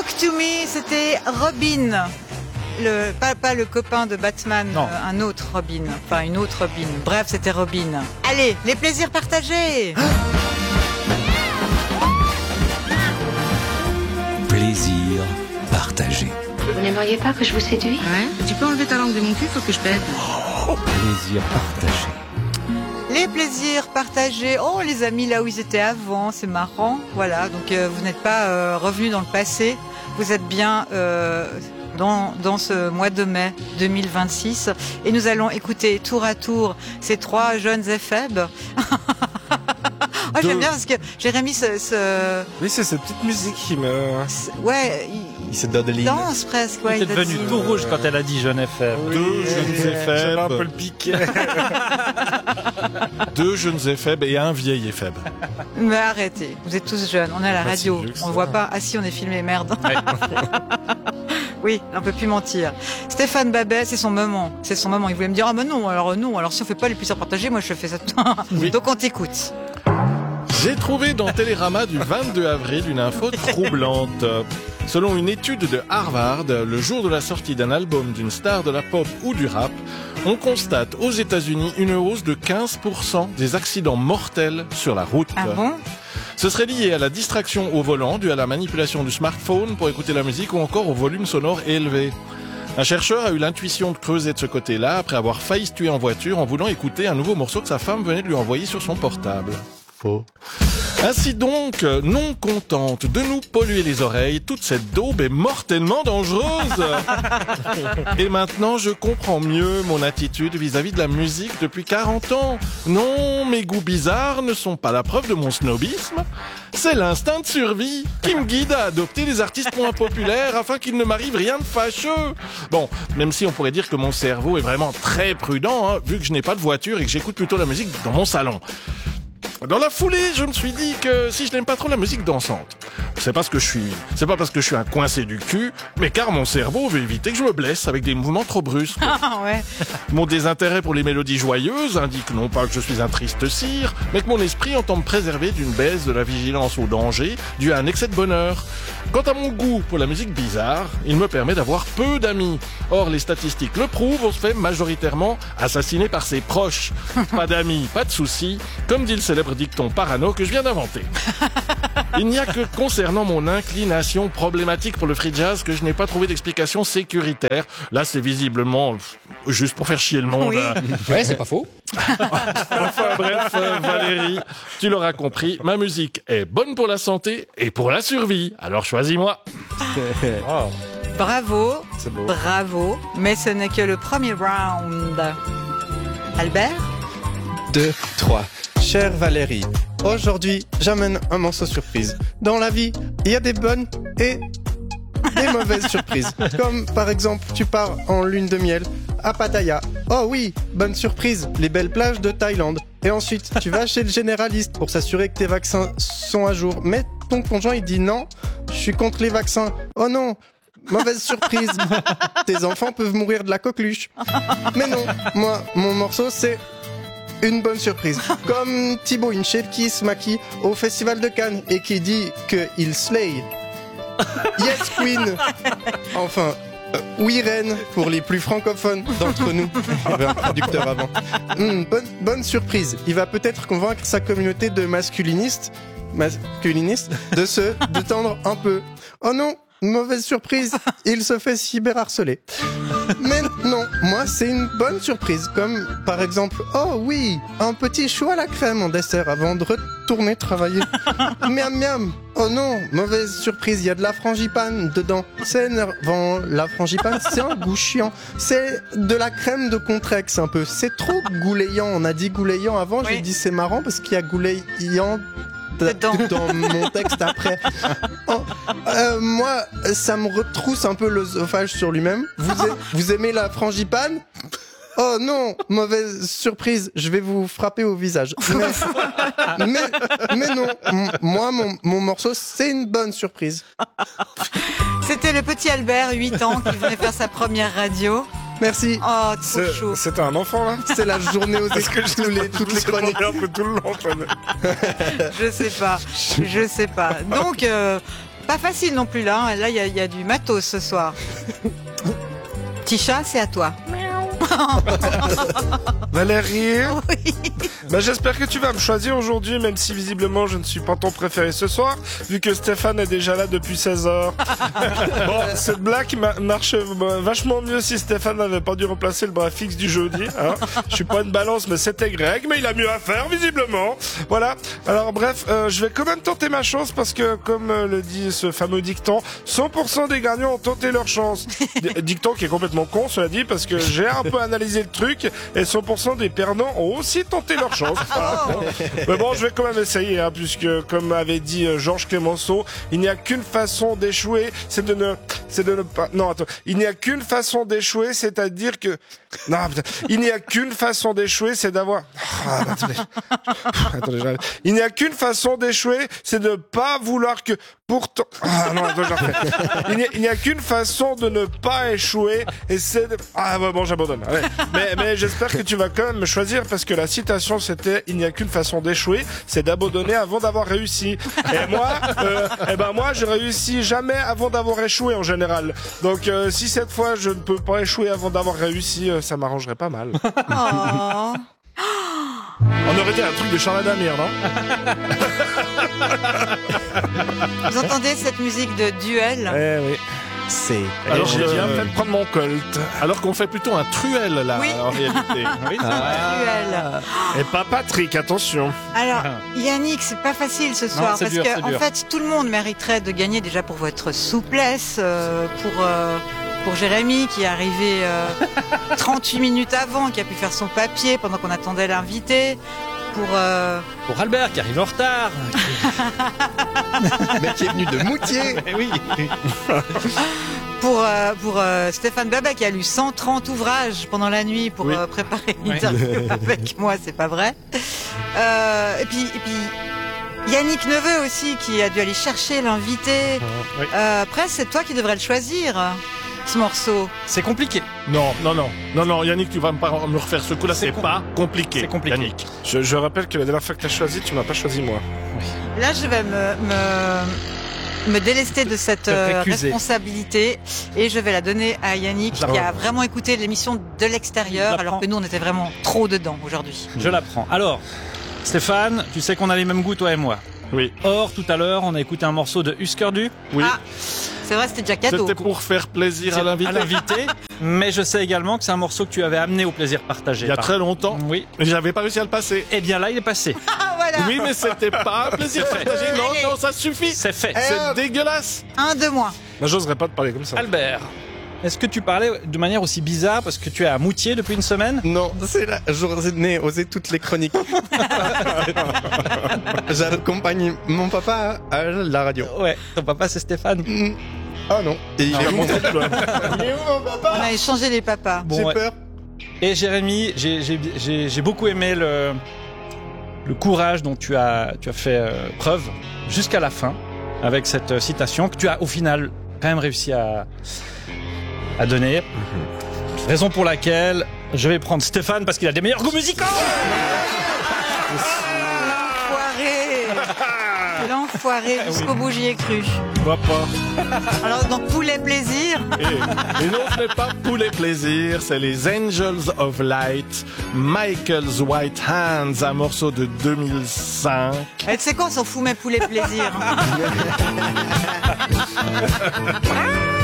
Talk to Me, c'était Robin. Pas le copain de Batman, un autre Robin. Enfin, une autre Robin. Bref, c'était Robin. Allez, les plaisirs partagés. Plaisir partagé. Vous n'aimeriez pas que je vous séduise ? Ouais. Tu peux enlever ta langue de mon cul, faut que je pète. Plaisir partagé. Les plaisirs partagés. Oh, les amis, là où ils étaient avant, c'est marrant. Voilà, donc vous n'êtes pas revenus dans le passé. Vous êtes bien dans ce mois de mai 2026. Et nous allons écouter tour à tour ces trois jeunes éphèbes. Oh, j'aime bien parce que j'ai remis ce... Oui, c'est cette petite musique qui me... Ouais, il se donne il danse presque. Ouais, il est devenu tout rouge quand elle a dit jeune FM. Oui, deux jeunes éphèbes. J'avais un peu le piqué. Deux jeunes éphèbes et un vieil éphèbe. Mais arrêtez, vous êtes tous jeunes, on est à la radio, on ne voit pas. Ah si, on est filmé, merde. Ouais. Oui, on peut plus mentir. Stéphane Babet, c'est son moment. C'est son moment. Il voulait me dire, ah ben non, alors si on fait pas les plaisirs partagés, moi je fais ça. Oui. Donc on t'écoute. J'ai trouvé dans Télérama du 22 avril une info troublante. Selon une étude de Harvard, le jour de la sortie d'un album d'une star de la pop ou du rap, on constate aux États-Unis une hausse de 15% des accidents mortels sur la route. Ah bon ? Ce serait lié à la distraction au volant, due à la manipulation du smartphone pour écouter la musique ou encore au volume sonore élevé. Un chercheur a eu l'intuition de creuser de ce côté-là après avoir failli se tuer en voiture en voulant écouter un nouveau morceau que sa femme venait de lui envoyer sur son portable. Faux. Ainsi donc, non contente de nous polluer les oreilles, toute cette daube est mortellement dangereuse. Et maintenant, je comprends mieux mon attitude vis-à-vis de la musique depuis 40 ans. Non, mes goûts bizarres ne sont pas la preuve de mon snobisme. C'est l'instinct de survie qui me guide à adopter des artistes moins populaires afin qu'il ne m'arrive rien de fâcheux. Bon, même si on pourrait dire que mon cerveau est vraiment très prudent, hein, vu que je n'ai pas de voiture et que j'écoute plutôt la musique dans mon salon. Dans la foulée, je me suis dit que si je n'aime pas trop la musique dansante, c'est pas parce que je suis un coincé du cul, mais car mon cerveau veut éviter que je me blesse avec des mouvements trop brusques. Ah ouais. Mon désintérêt pour les mélodies joyeuses indique non pas que je suis un triste cire, mais que mon esprit entend me préserver d'une baisse de la vigilance au danger due à un excès de bonheur. Quant à mon goût pour la musique bizarre, il me permet d'avoir peu d'amis. Or, les statistiques le prouvent, on se fait majoritairement assassiner par ses proches. Pas d'amis, pas de soucis, comme dit le célèbre dicton parano que je viens d'inventer. Il n'y a que concernant mon inclination problématique pour le free jazz que je n'ai pas trouvé d'explication sécuritaire. Là, c'est visiblement juste pour faire chier le monde. Oui. Ouais, c'est pas faux. Enfin bref, Valérie, tu l'auras compris, ma musique est bonne pour la santé et pour la survie. Alors choisis-moi. Oh. Bravo, C'est beau. bravo, mais ce n'est que le premier round. Albert ? 2, 3. Chère Valérie, aujourd'hui, j'amène un morceau surprise. Dans la vie, il y a des bonnes et des mauvaises surprises. Comme par exemple, tu pars en lune de miel à Pattaya. Oh oui, bonne surprise, les belles plages de Thaïlande. Et ensuite, tu vas chez le généraliste pour s'assurer que tes vaccins sont à jour. Mais ton conjoint, il dit non, je suis contre les vaccins. Oh non, mauvaise surprise, tes enfants peuvent mourir de la coqueluche. Mais non, moi, mon morceau, c'est une bonne surprise. Comme Thibaut Inchel qui se maquille au Festival de Cannes et qui dit qu'il slay. Yes Queen. Enfin, oui reine pour les plus francophones d'entre nous. Il y avait un traducteur avant. Bonne surprise. Il va peut-être convaincre sa communauté de masculinistes de se détendre un peu. Oh non, mauvaise surprise, il se fait cyberharceler. Mais non, moi c'est une bonne surprise, comme par exemple, oh oui, un petit chou à la crème en dessert avant de retourner travailler. Miam miam. Oh non, mauvaise surprise, il y a de la frangipane dedans. C'est énervant, la frangipane c'est un goût chiant. C'est de la crème de Contrex un peu, c'est trop goulayant. On a dit goulayant avant, oui. J'ai dit c'est marrant parce qu'il y a goulayant dans mon texte après. Moi, ça me retrousse un peu l'œsophage sur lui-même. Vous aimez la frangipane ? Oh non, mauvaise surprise, je vais vous frapper au visage. Mais non, moi, mon morceau, c'est une bonne surprise. C'était le petit Albert, 8 ans, qui venait faire sa première radio. Merci. Oh, trop chaud. C'est un enfant, là ? C'est la journée aux écoles, toutes les chroniques. Un peu tout le long, Je sais pas. Donc, Pas facile non plus là. Hein. Là, il y a du matos ce soir. Petit chat, c'est à toi. Valérie, Oui. j'espère que tu vas me choisir aujourd'hui, même si visiblement je ne suis pas ton préféré ce soir, vu que Stéphane est déjà là depuis 16 heures. Bon, cette blague marche vachement mieux si Stéphane n'avait pas dû remplacer le bras fixe du jeudi. Hein. Je suis pas une balance, mais c'était Greg, mais il a mieux à faire visiblement. Voilà. Alors bref, je vais quand même tenter ma chance parce que, comme le dit ce fameux dicton, 100% des gagnants ont tenté leur chance. Dicton qui est complètement con, cela dit, parce que j'ai un peu analysé le truc et 100% des perdants ont aussi tenté leur chance. Voilà. Mais bon, je vais quand même essayer, hein, puisque, comme avait dit Georges Clemenceau, il n'y a qu'une façon d'échouer, c'est de ne pas. Non, attends. Il n'y a qu'une façon d'échouer, c'est-à-dire que. Non, putain. Il n'y a qu'une façon d'échouer, c'est d'avoir. Ah, attendez, j'arrête. Il n'y a qu'une façon d'échouer, c'est de ne pas vouloir que. Pourtant. Ah non, attends, j'arrête. Il n'y a qu'une façon de ne pas échouer, et c'est de. Ah bon, j'abandonne. Allez. Mais j'espère que tu vas quand même me choisir parce que la citation c'était il n'y a qu'une façon d'échouer, c'est d'abandonner avant d'avoir réussi. Et moi, je réussis jamais avant d'avoir échoué en général. Donc si cette fois je ne peux pas échouer avant d'avoir réussi, ça m'arrangerait pas mal. Oh. On aurait dit un truc de Charles Adamir, non? Vous entendez cette musique de duel? Eh oui. C'est... Alors, J'ai bien fait de prendre mon colt. Alors qu'on fait plutôt un truel là, Oui. en réalité. Oui, Duel. Et pas Patrick, attention. Alors, Yannick, c'est pas facile ce soir c'est parce dur, que c'est en dur. fait, tout le monde mériterait de gagner déjà pour votre souplesse, pour Jérémy qui est arrivé 38 minutes avant, qui a pu faire son papier pendant qu'on attendait l'invité. Pour Albert qui arrive en retard. Mais qui est venu de Moutier. Eh oui. Pour Stéphane Babet qui a lu 130 ouvrages pendant la nuit pour Oui. préparer Oui. l'interview avec moi, c'est pas vrai. Et puis Yannick Neveu aussi qui a dû aller chercher l'invité. Oui. Après, c'est toi qui devrais le choisir, ce morceau. C'est compliqué. Non, Yannick, tu vas pas me refaire ce coup-là, c'est pas compliqué. C'est compliqué. Yannick. Je rappelle que la dernière fois que tu as choisi, tu m'as pas choisi moi. Là, je vais me délester de cette récuser. responsabilité et je vais la donner à Yannick Je la qui a prends. vraiment écouté l'émission de Je l'extérieur la alors prends. que nous on était vraiment trop dedans aujourd'hui. Je la prends. Alors, Stéphane, tu sais qu'on a les mêmes goûts, toi et moi. Oui. Or, tout à l'heure, on a écouté un morceau de Husker Du. Oui. Ah, c'est vrai, c'était déjà cadeau. C'était pour faire plaisir à l'invité. Mais je sais également que c'est un morceau que tu avais amené au plaisir partagé. Il y a très longtemps. Oui. Mais j'avais pas réussi à le passer. Eh bien là, il est passé. Ah voilà. Oui, mais c'était pas un plaisir C'est fait. partagé. Allez. Non, ça suffit. C'est fait. C'est dégueulasse. Un de moins. Moi, j'oserais pas te parler comme ça. Albert, est-ce que tu parlais de manière aussi bizarre parce que tu es à Moutier depuis une semaine? Non, c'est la journée osé toutes les chroniques. J'accompagne mon papa à la radio. Ouais, ton papa c'est Stéphane. Ah non. Et il est monté. On a échangé les papas. Bon, J'ai ouais. peur. Et Jérémy, j'ai beaucoup aimé le courage dont tu as fait preuve jusqu'à la fin avec cette citation que tu as au final quand même réussi à donner. Raison pour laquelle je vais prendre Stéphane parce qu'il a des meilleurs goûts musicaux. L'enfoiré, jusqu'au bout j'y ai cru. Je vois pas. Alors donc poulet plaisir. Et non, ce n'est pas Poulet Plaisir, c'est les Angels of Light, Michael's White Hands, un morceau de 2005. Et tu sais quoi, on s'en fout mais poulet plaisir.